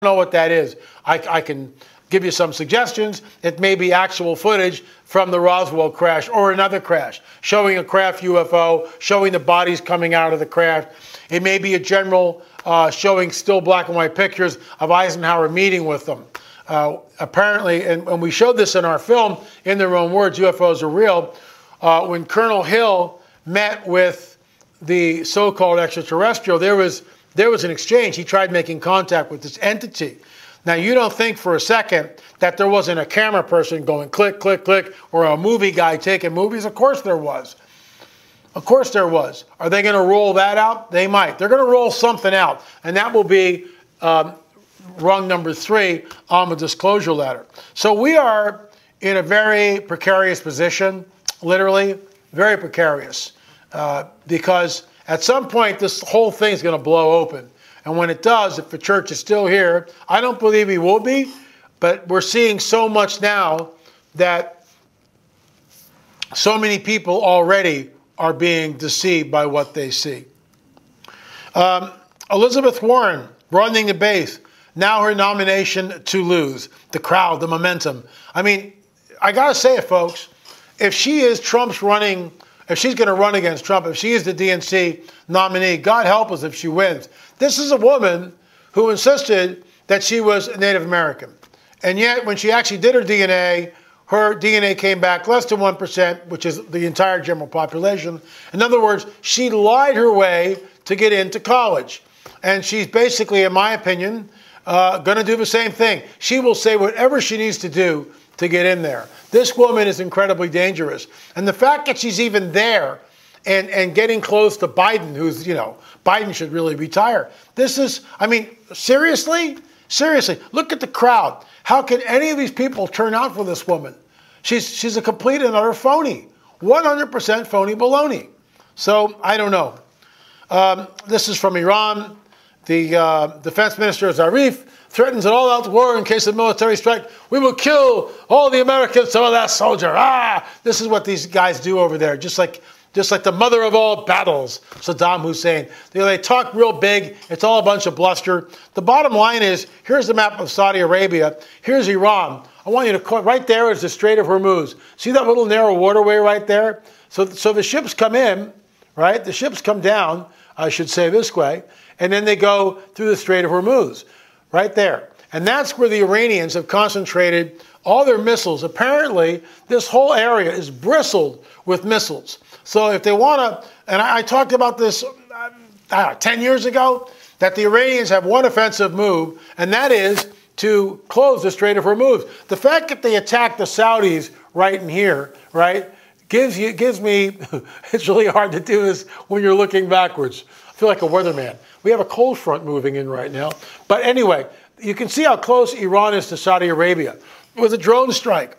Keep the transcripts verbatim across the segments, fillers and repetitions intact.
know what that is. I, I can give you some suggestions. It may be actual footage from the Roswell crash or another crash, showing a craft U F O, showing the bodies coming out of the craft. It may be a general uh, showing still black and white pictures of Eisenhower meeting with them. Uh, apparently, and, and we showed this in our film, In Their Own Words, U F Os Are Real, uh, when Colonel Hill met with the so-called extraterrestrial, there was There was an exchange. He tried making contact with this entity. Now, you don't think for a second that there wasn't a camera person going click, click, click, or a movie guy taking movies? Of course there was. Of course there was. Are they going to roll that out? They might. They're going to roll something out, and that will be um, rung number three on the disclosure letter. So we are in a very precarious position, literally, very precarious, uh, because at some point, this whole thing is going to blow open. And when it does, if the church is still here, I don't believe he will be, but we're seeing so much now that so many people already are being deceived by what they see. Um, Elizabeth Warren, broadening the base, now her nomination to lose. The crowd, the momentum. I mean, I got to say it, folks, if she is Trump's running... If she's going to run against Trump, if she is the D N C nominee, God help us if she wins. This is a woman who insisted that she was Native American. And yet, when she actually did her D N A, her D N A came back less than one percent, which is the entire general population. In other words, she lied her way to get into college. And she's basically, in my opinion, uh, going to do the same thing. She will say whatever she needs to do to get in there. This woman is incredibly dangerous. And the fact that she's even there and, and getting close to Biden, who's, you know, Biden should really retire. This is, I mean, seriously? Seriously, look at the crowd. How can any of these people turn out for this woman? She's, she's a complete and utter phony. one hundred percent phony baloney. So, I don't know. Um, this is from Iran. The uh, defense minister, Zarif, threatens an all-out war in case of military strike. We will kill all the Americans, some of that soldier. Ah, this is what these guys do over there, just like just like the mother of all battles, Saddam Hussein. You know, they talk real big. It's all a bunch of bluster. The bottom line is, here's the map of Saudi Arabia. Here's Iran. I want you to, right there is the Strait of Hormuz. See that little narrow waterway right there? So, so the ships come in, right? The ships come down, I should say this way, and then they go through the Strait of Hormuz. Right there. And that's where the Iranians have concentrated all their missiles. Apparently, this whole area is bristled with missiles. So if they want to, and I, I talked about this uh, uh, ten years ago, that the Iranians have one offensive move, and that is to close the Strait of Hormuz. The fact that they attacked the Saudis right in here, right, gives you gives me, it's really hard to do this when you're looking backwards. I feel like a weatherman. We have a cold front moving in right now. But anyway, you can see how close Iran is to Saudi Arabia. It was a drone strike.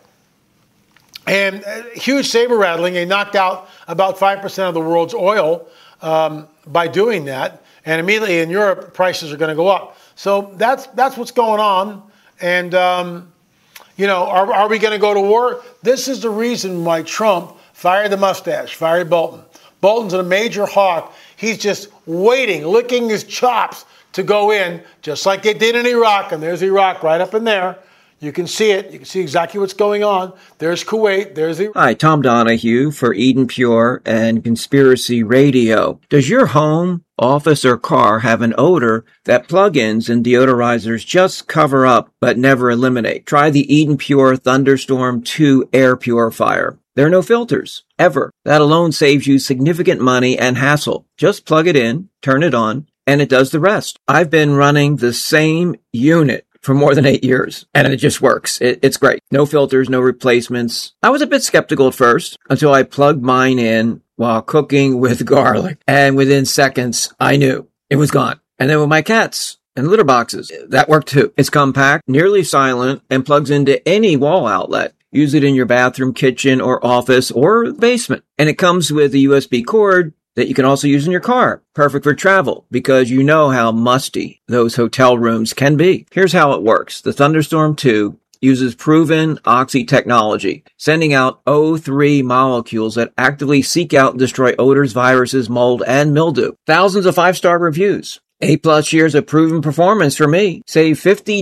And uh, huge saber rattling. They knocked out about five percent of the world's oil um, by doing that. And immediately in Europe, prices are going to go up. So that's that's what's going on. And, um, you know, are, are we going to go to war? This is the reason why Trump fired the mustache, fired Bolton. Bolton's a major hawk. He's just waiting, licking his chops to go in, just like they did in Iraq. And there's Iraq right up in there. You can see it. You can see exactly what's going on. There's Kuwait. There's Iraq. Hi, Tom Donahue for Eden Pure and Conspiracy Radio. Does your home, office, or car have an odor that plugins and deodorizers just cover up but never eliminate? Try the Eden Pure Thunderstorm two air purifier. There are no filters, ever. That alone saves you significant money and hassle. Just plug it in, turn it on, and it does the rest. I've been running the same unit for more than eight years, and it just works. It, it's great. No filters, no replacements. I was a bit skeptical at first until I plugged mine in while cooking with garlic, and within seconds, I knew it was gone. And then with my cats and litter boxes, that worked too. It's compact, nearly silent, and plugs into any wall outlet. Use it in your bathroom, kitchen, or office, or basement. And it comes with a U S B cord that you can also use in your car. Perfect for travel, because you know how musty those hotel rooms can be. Here's how it works. The Thunderstorm two uses proven oxy technology, sending out O three molecules that actively seek out and destroy odors, viruses, mold, and mildew. Thousands of five-star reviews. A plus years of proven performance for me. Save fifty